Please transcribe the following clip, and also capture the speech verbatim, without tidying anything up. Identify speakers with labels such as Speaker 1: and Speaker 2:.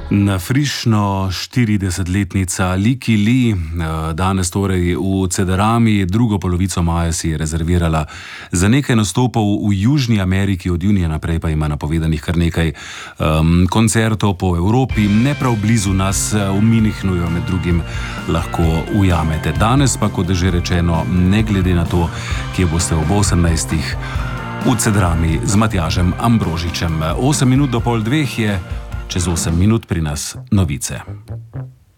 Speaker 1: Na frišno štiridesetletnica Liki Lee danes torej v Cedarami drugo polovico maja si je rezervirala za nekaj nastopov v Južni Ameriki, od junija naprej pa ima napovedanih kar nekaj um, koncertov po Evropi, ne prav blizu nas, v Münchnu jo med drugim lahko ujamete. Danes pa, kot je že rečeno, ne glede na to, kje boste ob osemnajstih v Cedarami z Matjažem Ambrožičem. osem minut do pol dveh je. Čez osem minut pri nas novice.